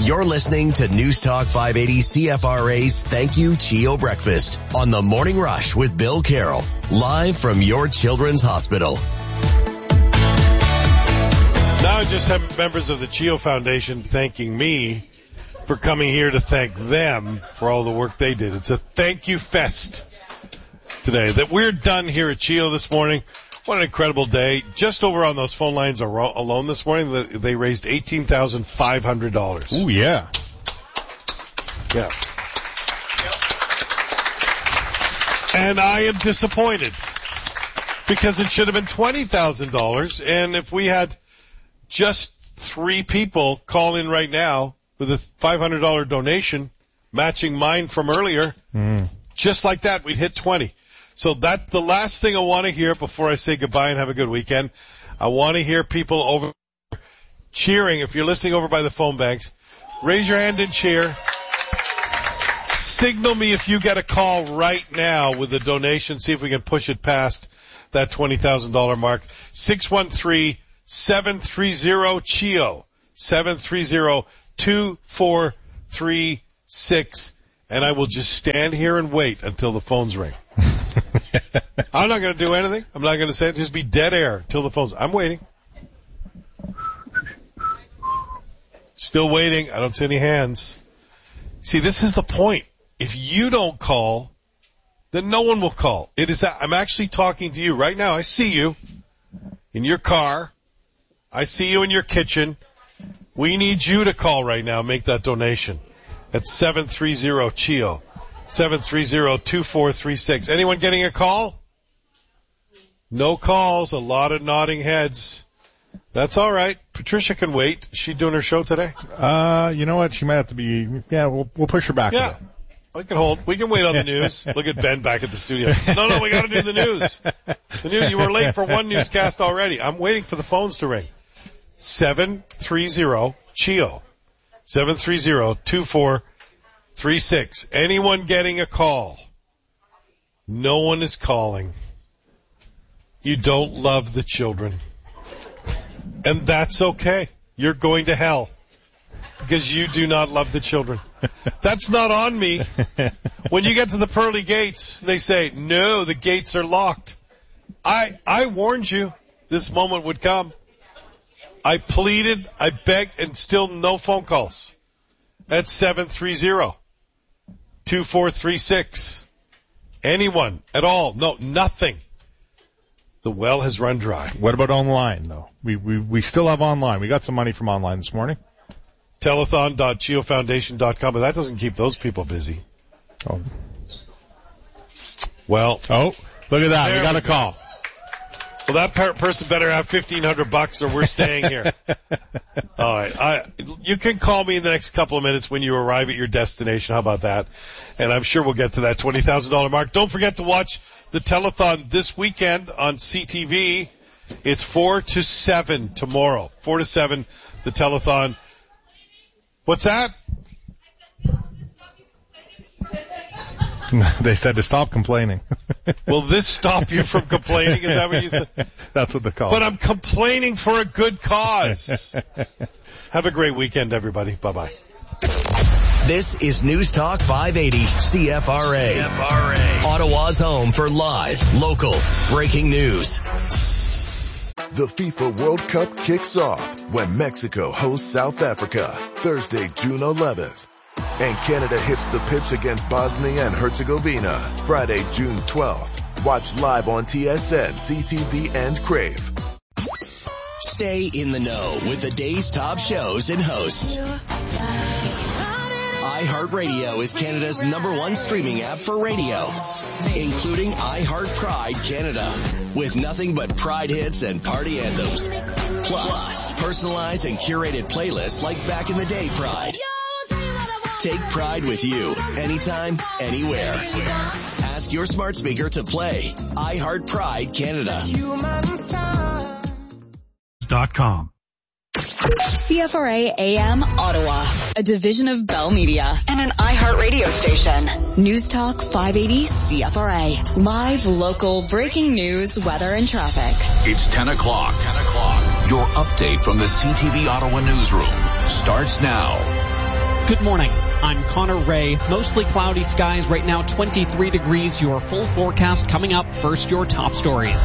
You're listening to News Talk 580 CFRA's Thank You Chio Breakfast on the Morning Rush with Bill Carroll, live from your Children's Hospital. Now I just have members of the Chio Foundation thanking me for coming here to thank them for all the work they did. It's a thank you fest today. That we're done here at Chio this morning. What an incredible day. Just over on those phone lines alone this morning, they raised $18,500. Ooh, yeah. Yeah. And I am disappointed because it should have been $20,000. And if we had just 3 people call in right now with a $500 donation matching mine from earlier, just like that, we'd hit 20. So that's the last thing I want to hear before I say goodbye and have a good weekend. I want to hear people over cheering. If you're listening over by the phone banks, raise your hand and cheer. Signal me if you get a call right now with a donation. See if we can push it past that $20,000 mark. 613-730-CHIO. 730-2436. And I will just stand here and wait until the phones ring. I'm not going to do anything. I'm not going to say it. Just be dead air until the phones. I'm waiting. Still waiting. I don't see any hands. See, this is the point. If you don't call, then no one will call. I'm actually talking to you right now. I see you in your car. I see you in your kitchen. We need you to call right now and make that donation. That's 730-CHIO. 730-2436. Anyone getting a call? No calls. A lot of nodding heads. That's all right. Patricia can wait. Is she doing her show today? You know what? She might have to be. Yeah, we'll push her back. Yeah, I can hold. We can wait on the news. Look at Ben back at the studio. No, we got to do the news. The news. You were late for one newscast already. I'm waiting for the phones to ring. 730-CHIO. 730-2436. Anyone getting a call? No one is calling. You don't love the children. And that's okay. You're going to hell because you do not love the children. That's not on me. When you get to the pearly gates, they say, no, the gates are locked. I warned you this moment would come. I pleaded, I begged, and still no phone calls. That's 730-2436. Anyone at all? No, nothing. The well has run dry. What about online, though? We still have online. We got some money from online this morning. Telethon.chiofoundation.com, but that doesn't keep those people busy. Oh. Well. Oh, look at that. We got a call. Well, that person better have $1,500 or we're staying here. All right. You can call me in the next couple of minutes when you arrive at your destination. How about that? And I'm sure we'll get to that $20,000 mark. Don't forget to watch the telethon this weekend on CTV. It's 4 to 7 tomorrow. 4 to 7, the telethon. What's that? They said to stop complaining. Will this stop you from complaining? Is that what you said? That's what they call it. But I'm complaining for a good cause. Have a great weekend, everybody. Bye-bye. This is News Talk 580 CFRA. Ottawa's home for live, local, breaking news. The FIFA World Cup kicks off when Mexico hosts South Africa Thursday, June 11th. And Canada hits the pitch against Bosnia and Herzegovina Friday, June 12th. Watch live on TSN, CTV, and Crave. Stay in the know with the day's top shows and hosts. iHeartRadio is Canada's #1 streaming app for radio, including iHeart Pride Canada, with nothing but Pride hits and party anthems. Plus, personalized and curated playlists like Back in the Day Pride. Take Pride with you, anytime, anywhere. Ask your smart speaker to play iHeart Pride Canada. .com. CFRA AM Ottawa, a division of Bell Media and an iHeart radio station. News Talk 580 CFRA. Live, local, breaking news, weather, and traffic. It's 10 o'clock. Your update from the CTV Ottawa newsroom starts now. Good morning. I'm Connor Ray. Mostly cloudy skies right now, 23 degrees. Your full forecast coming up. First, your top stories.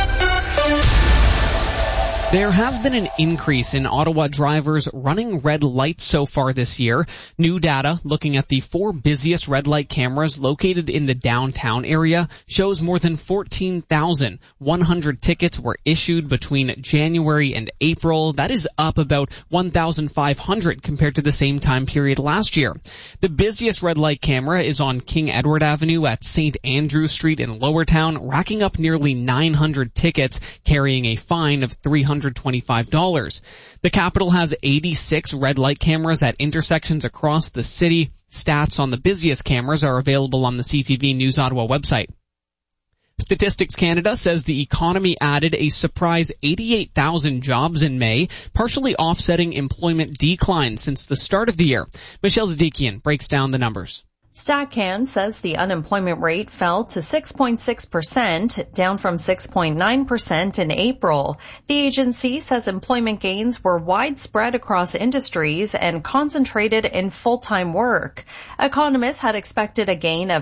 There has been an increase in Ottawa drivers running red lights so far this year. New data looking at the 4 busiest red light cameras located in the downtown area shows more than 14,100 tickets were issued between January and April. That is up about 1,500 compared to the same time period last year. The busiest red light camera is on King Edward Avenue at St. Andrew Street in Lowertown, racking up nearly 900 tickets, carrying a fine of $325. The capital has 86 red light cameras at intersections across the city. Stats on the busiest cameras are available on the CTV News Ottawa website. Statistics Canada says the economy added a surprise 88,000 jobs in May, partially offsetting employment decline since the start of the year. Michelle Zadikian breaks down the numbers. StatCan says the unemployment rate fell to 6.6%, down from 6.9% in April. The agency says employment gains were widespread across industries and concentrated in full-time work. Economists had expected a gain of